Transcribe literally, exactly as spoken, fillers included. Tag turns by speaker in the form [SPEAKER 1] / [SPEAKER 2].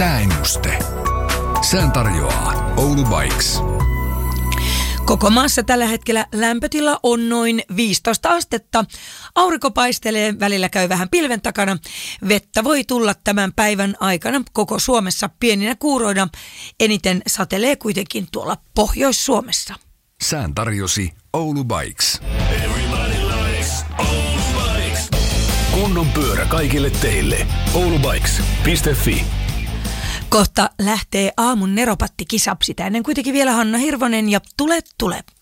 [SPEAKER 1] Sääennuste. Sään tarjoaa Oulu Bikes.
[SPEAKER 2] Koko maassa tällä hetkellä lämpötila on noin viisitoista astetta. Aurinko paistelee, välillä käy vähän pilven takana. Vettä voi tulla tämän päivän aikana koko Suomessa pieninä kuuroina. Eniten satelee kuitenkin tuolla Pohjois-Suomessa.
[SPEAKER 1] Sään tarjosi Oulu Bikes.
[SPEAKER 3] Kunnon pyörä kaikille teille. oulubikes piste fi.
[SPEAKER 2] Kohta lähtee aamun neropatti kisapsi. Ennen kuitenkin vielä Hanna Hirvonen ja Tule, tule.